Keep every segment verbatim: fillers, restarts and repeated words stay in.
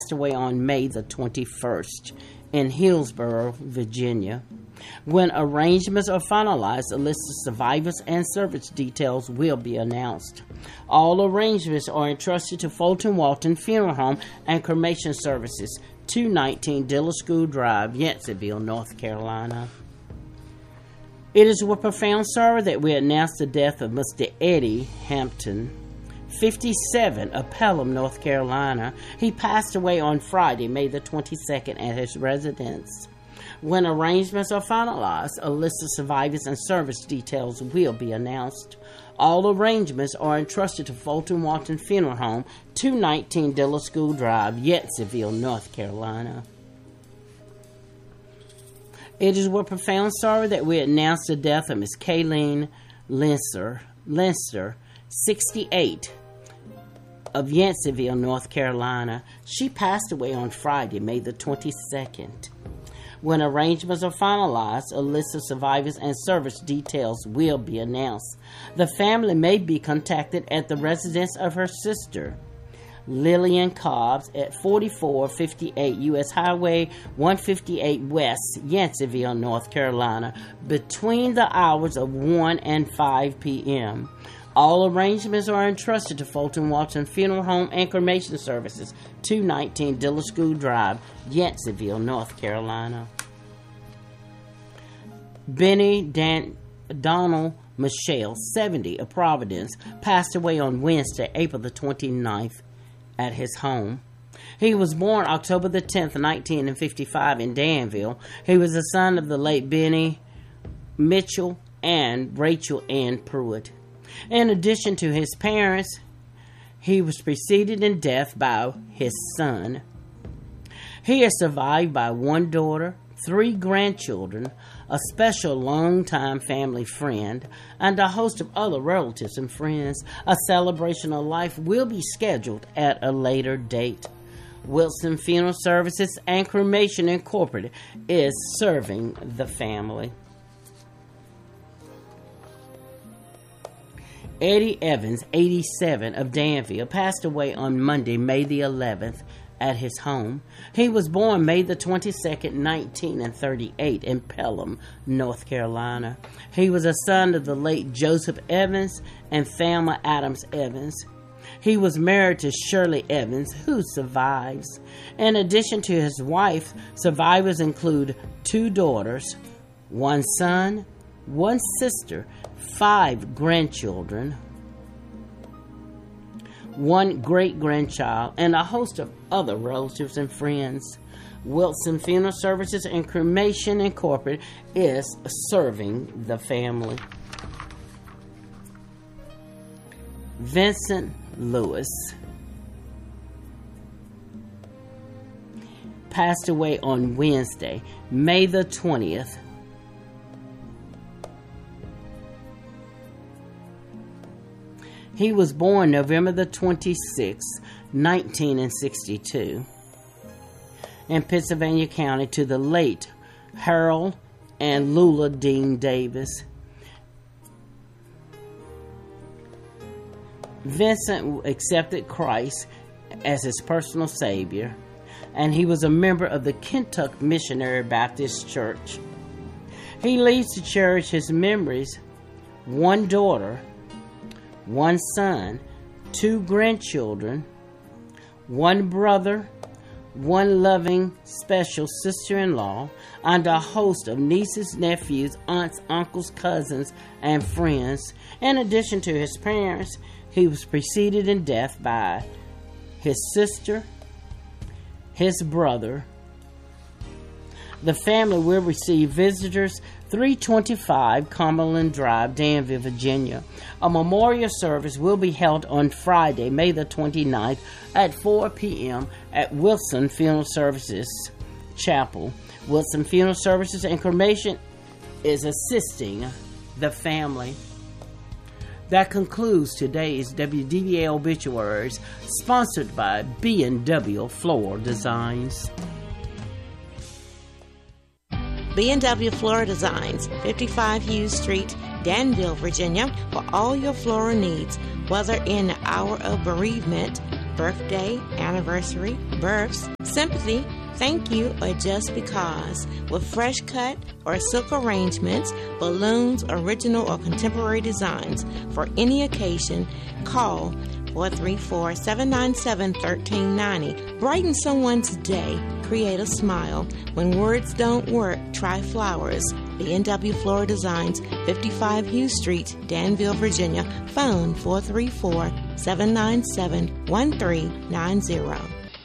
passed away on May the twenty-first in Hillsborough, Virginia. When arrangements are finalized, a list of survivors and service details will be announced. All arrangements are entrusted to Fulton Walton Funeral Home and Cremation Services, two nineteen Dilla School Drive, Yanceyville, North Carolina. It is with profound sorrow that we announce the death of Mister Eddie Hampton, fifty-seven, of Pelham, North Carolina. He passed away on Friday, May the twenty-second, at his residence. When arrangements are finalized, a list of survivors and service details will be announced. All arrangements are entrusted to Fulton Walton Funeral Home, two nineteen Dilla School Drive, Yanceyville, North Carolina. It is with profound sorrow that we announce the death of Miss Kayleen Linster, Linster, sixty-eight, of Yanceyville, North Carolina. She passed away on Friday, May the twenty-second. When arrangements are finalized, a list of survivors and service details will be announced. The family may be contacted at the residence of her sister, Lillian Cobbs, at forty-four fifty-eight U S Highway one fifty-eight West, Yanceyville, North Carolina, between the hours of one and five p.m. All arrangements are entrusted to Fulton Walton Funeral Home and Cremation Services, two nineteen Dilla School Drive, Yanceyville, North Carolina. Benny Dan- Donald Michelle, seventy, of Providence, passed away on Wednesday, April the twenty-ninth, at his home. He was born October the tenth, nineteen fifty-five, in Danville. He was the son of the late Benny Mitchell and Rachel Ann Pruitt. In addition to his parents, he was preceded in death by his son. He is survived by one daughter, three grandchildren, a special longtime family friend, and a host of other relatives and friends. A celebration of life will be scheduled at a later date. Wilson Funeral Services and Cremation Incorporated is serving the family. Eddie Evans, eighty-seven, of Danville, passed away on Monday, May the eleventh, at his home. He was born May the twenty-second, nineteen thirty-eight, in Pelham, North Carolina. He was a son of the late Joseph Evans and Thelma Adams Evans. He was married to Shirley Evans, who survives. In addition to his wife, survivors include two daughters, one son, one sister, five grandchildren, one great-grandchild, and a host of other relatives and friends. Wilson Funeral Services and Cremation Incorporated is serving the family. Vincent Lewis passed away on Wednesday, May the twentieth. He was born November the twenty-sixth, nineteen sixty-two, in Pennsylvania County, to the late Harold and Lula Dean Davis. Vincent accepted Christ as his personal Savior, and he was a member of the Kentucky Missionary Baptist Church. He leaves to cherish his memories, one daughter, one son, two grandchildren, one brother, one loving special sister-in-law, and a host of nieces, nephews, aunts, uncles, cousins, and friends. In addition to his parents, he was preceded in death by his sister, his brother. The family will receive visitors three twenty-five Cumberland Drive, Danville, Virginia. A memorial service will be held on Friday, May the twenty-ninth at four p.m. at Wilson Funeral Services Chapel. Wilson Funeral Services and Cremation is assisting the family. That concludes today's W D V A Obituaries, sponsored by B and W Floral Designs. B and W Floral Designs, fifty-five Hughes Street, Danville, Virginia, for all your floral needs, whether in the hour of bereavement, birthday, anniversary, births, sympathy, thank you, or just because. With fresh cut or silk arrangements, balloons, original or contemporary designs for any occasion, call four three four, seven nine seven, one three nine zero. Brighten someone's day. Create a smile. When words don't work, try flowers. B and W Floral Designs, fifty-five Hughes Street, Danville, Virginia. Phone four three four, seven nine seven, one three nine zero.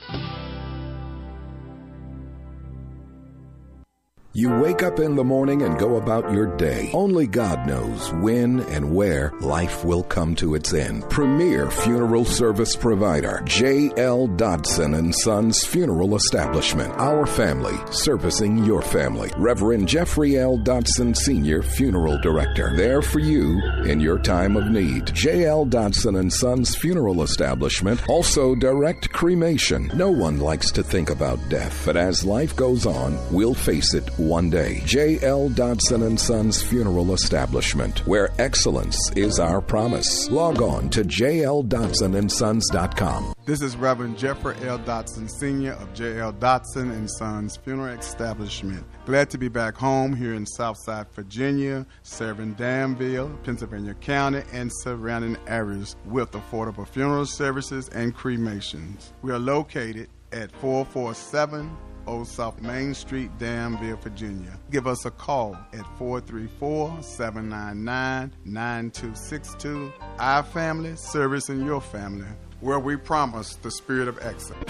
You wake up in the morning and go about your day. Only God knows when and where life will come to its end. Premier funeral service provider, J L. Dodson and Sons Funeral Establishment. Our family, servicing your family. Reverend Jeffrey L. Dodson Senior Funeral Director. There for you in your time of need. J L. Dodson and Sons Funeral Establishment. Also direct cremation. No one likes to think about death, but as life goes on, we'll face it one day. J L. Dodson and Sons Funeral Establishment, where excellence is our promise. Log on to j l dodson and sons dot com. This is Reverend Jeffrey L. Dodson Senior of J L. Dodson and Sons Funeral Establishment. Glad to be back home here in Southside Virginia, serving Danville, Pennsylvania County, and surrounding areas with affordable funeral services and cremations. We are located at four four seven Old South Main Street, Danville, Virginia. Give us a call at four three four, seven nine nine, nine two six two. Our family, servicing your family, where we promise the spirit of excellence.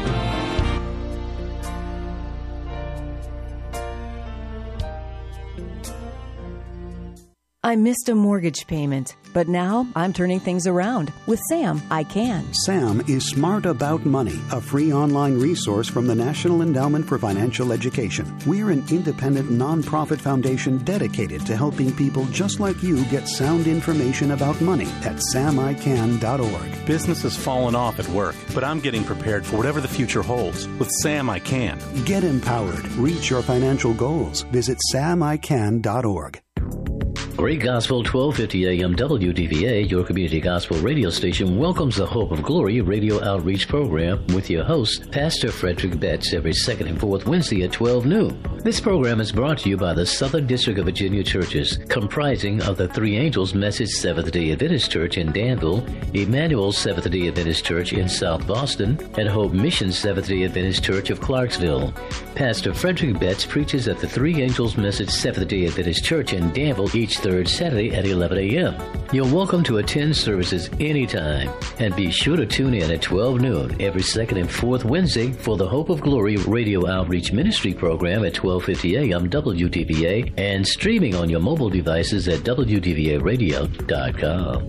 I missed a mortgage payment, but now I'm turning things around. With Sam, I can. Sam is Smart About Money, a free online resource from the National Endowment for Financial Education. We're an independent nonprofit foundation dedicated to helping people just like you get sound information about money at sam i can dot org. Business has fallen off at work, but I'm getting prepared for whatever the future holds. With Sam, I can. Get empowered. Reach your financial goals. Visit sam i can dot org. Great Gospel, twelve fifty A M W D V A, your community gospel radio station, welcomes the Hope of Glory radio outreach program with your host, Pastor Frederick Betts, every second and fourth Wednesday at twelve noon. This program is brought to you by the Southern District of Virginia churches, comprising of the Three Angels Message Seventh-day Adventist Church in Danville, Emmanuel Seventh-day Adventist Church in South Boston, and Hope Mission Seventh-day Adventist Church of Clarksville. Pastor Frederick Betts preaches at the Three Angels Message Seventh-day Adventist Church in Danville each third Saturday at eleven A M You're welcome to attend services anytime, and be sure to tune in at twelve noon every second and fourth Wednesday for the Hope of Glory Radio Outreach Ministry program at twelve fifty A M W D V A, and streaming on your mobile devices at w d v a radio dot com.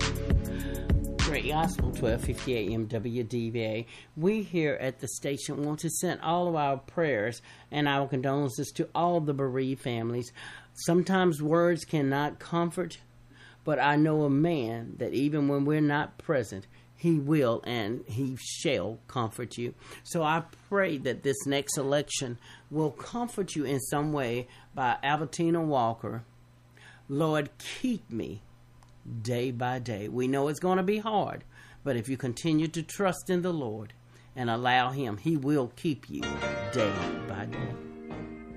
Great Gospel, twelve fifty A M W D V A. We here at the station want to send all of our prayers and our condolences to all the bereaved families. Sometimes words cannot comfort, but I know a man that even when we're not present, he will and he shall comfort you. So I pray that this next election will comfort you in some way by Albertina Walker. Lord, keep me day by day. We know it's going to be hard, but if you continue to trust in the Lord and allow him, he will keep you day by day.